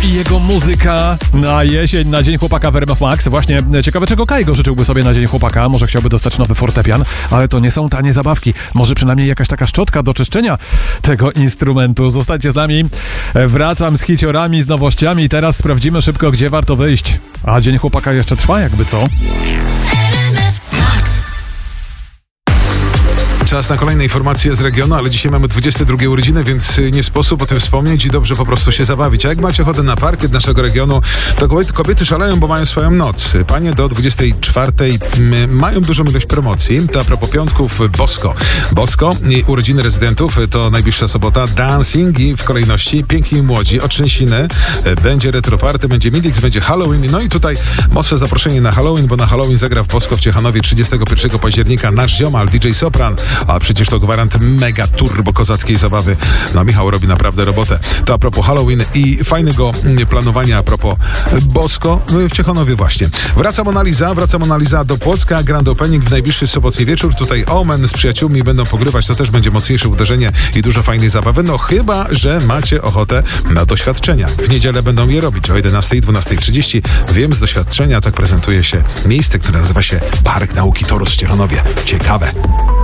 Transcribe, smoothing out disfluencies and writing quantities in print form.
i jego muzyka na jesień, na Dzień Chłopaka w RMF Max. Właśnie ciekawe, czego Kaigo życzyłby sobie na Dzień Chłopaka. Może chciałby dostać nowy fortepian, ale to nie są tanie zabawki. Może przynajmniej jakaś taka szczotka do czyszczenia tego instrumentu. Zostańcie z nami. Wracam z hiciorami, z nowościami. Teraz sprawdzimy szybko, gdzie warto wyjść. A Dzień Chłopaka jeszcze trwa, jakby co? Czas na kolejne informacje z regionu, ale dzisiaj mamy 22 urodziny, więc nie sposób o tym wspomnieć i dobrze po prostu się zabawić. A jak macie ochotę na parkiet naszego regionu, to kobiety szaleją, bo mają swoją noc. Panie do 24 mają dużą ilość promocji. To a propos piątków Bosko i urodziny rezydentów to najbliższa sobota. Dancing i w kolejności Piękni i Młodzi, Otrzęsiny, będzie retroparty, będzie Midix, będzie Halloween. No i tutaj mocne zaproszenie na Halloween, bo na Halloween zagra w Bosko w Ciechanowie 31 października nasz ziomal DJ Sopran. A przecież to gwarant mega turbo kozackiej zabawy. No Michał robi naprawdę robotę. To a propos Halloween i fajnego planowania a propos Bosko w Ciechanowie właśnie. Wraca Mona Lisa do Płocka. Grand Opening w najbliższy sobotni wieczór. Tutaj Omen z przyjaciółmi będą pogrywać. To też będzie mocniejsze uderzenie i dużo fajnej zabawy. No chyba, że macie ochotę na doświadczenia. W niedzielę będą je robić o 11 i 12:30. Wiem z doświadczenia, tak prezentuje się miejsce, które nazywa się Park Nauki Torus w Ciechanowie. Ciekawe.